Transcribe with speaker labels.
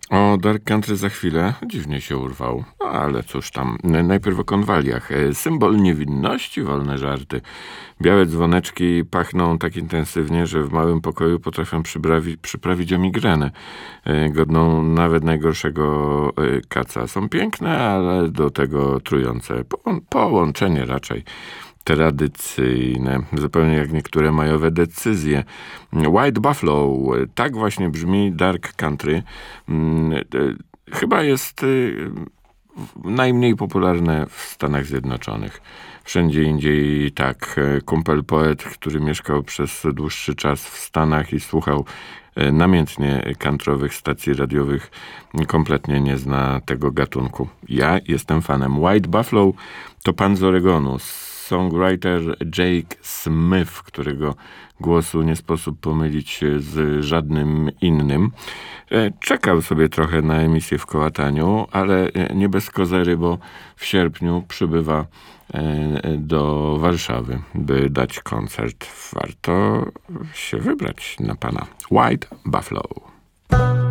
Speaker 1: O Dark Country za chwilę. Dziwnie się urwał. No, ale cóż tam. Najpierw o konwaliach. Symbol niewinności, wolne żarty. Białe dzwoneczki pachną tak intensywnie, że w małym pokoju potrafią przyprawić o migrenę. Godną nawet najgorszego kaca. Są piękne, ale do tego trujące. Połączenie raczej tradycyjne, zupełnie jak niektóre majowe decyzje. White Buffalo, tak właśnie brzmi Dark Country. Chyba jest najmniej popularne w Stanach Zjednoczonych. Wszędzie indziej tak. Kumpel poet, który mieszkał przez dłuższy czas w Stanach i słuchał namiętnie countrywych stacji radiowych, kompletnie nie zna tego gatunku. Ja jestem fanem. White Buffalo to pan z Oregonu, songwriter Jake Smith, którego głosu nie sposób pomylić z żadnym innym. Czekał sobie trochę na emisję w Kołataniu, ale nie bez kozery, bo w sierpniu przybywa do Warszawy, by dać koncert. Warto się wybrać na pana White Buffalo.